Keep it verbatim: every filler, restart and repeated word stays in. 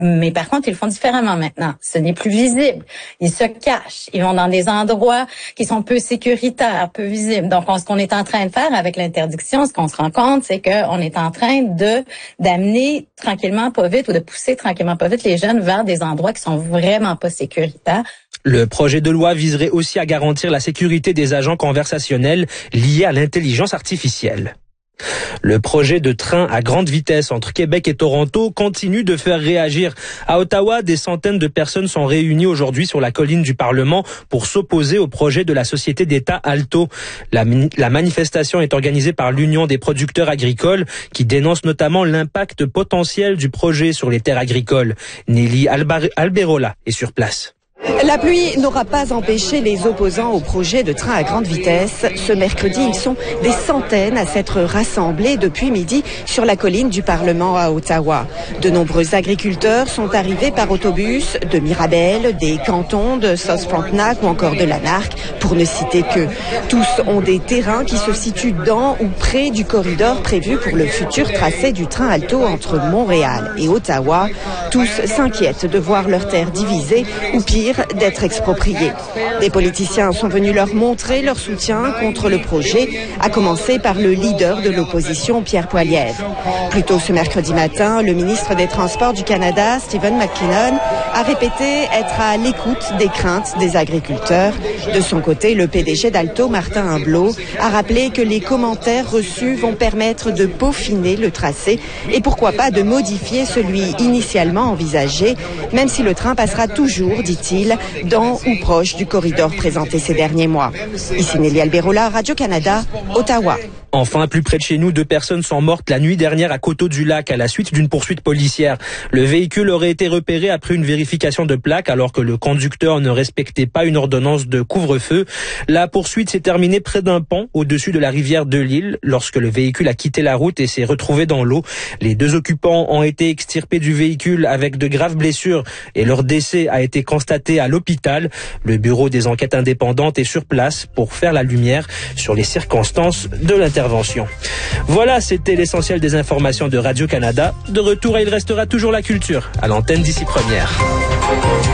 Mais par contre, ils le font différemment maintenant. Ce n'est plus visible. Ils se cachent. Ils vont dans des endroits qui sont peu sécuritaires, peu visibles. Donc, on, ce qu'on est en train de faire avec l'interdiction, ce qu'on se rend compte, c'est qu'on est en train de d'amener tranquillement, pas vite, ou de pousser tranquillement, pas vite les jeunes vers des endroits qui sont vraiment pas sécuritaires. Le projet de loi viserait aussi à garantir la sécurité des agents conversationnels liés à l'intelligence artificielle. Le projet de train à grande vitesse entre Québec et Toronto continue de faire réagir. À Ottawa, des centaines de personnes sont réunies aujourd'hui sur la colline du Parlement pour s'opposer au projet de la société d'État Alto. La, la manifestation est organisée par l'Union des producteurs agricoles qui dénonce notamment l'impact potentiel du projet sur les terres agricoles. Nelly Alberola est sur place. La pluie n'aura pas empêché les opposants au projet de train à grande vitesse. Ce mercredi, ils sont des centaines à s'être rassemblés depuis midi sur la colline du Parlement à Ottawa. De nombreux agriculteurs sont arrivés par autobus de Mirabel, des cantons de South Frontenac ou encore de Lanark, pour ne citer que. Tous ont des terrains qui se situent dans ou près du corridor prévu pour le futur tracé du train Alto entre Montréal et Ottawa. Tous s'inquiètent de voir leurs terres divisées ou pire, d'être expropriés. Des politiciens sont venus leur montrer leur soutien contre le projet, à commencer par le leader de l'opposition, Pierre Poilievre. Plus tôt ce mercredi matin, le ministre des Transports du Canada, Stephen McKinnon, a répété être à l'écoute des craintes des agriculteurs. De son côté, le P D G d'Alto, Martin Humblot, a rappelé que les commentaires reçus vont permettre de peaufiner le tracé et pourquoi pas de modifier celui initialement envisagé, même si le train passera toujours, dit-il, dans ou proche du corridor présenté ces derniers mois. Ici Nelly Alberola, Radio-Canada, Ottawa. Enfin, plus près de chez nous, deux personnes sont mortes la nuit dernière à Coteau-du-Lac à la suite d'une poursuite policière. Le véhicule aurait été repéré après une vérification de plaque alors que le conducteur ne respectait pas une ordonnance de couvre-feu. La poursuite s'est terminée près d'un pont au-dessus de la rivière de l'Île lorsque le véhicule a quitté la route et s'est retrouvé dans l'eau. Les deux occupants ont été extirpés du véhicule avec de graves blessures et leur décès a été constaté à l'hôpital. Le bureau des enquêtes indépendantes est sur place pour faire la lumière sur les circonstances de l'intervention. Voilà, c'était l'essentiel des informations de Radio-Canada. De retour, il restera toujours la culture à l'antenne d'ici première.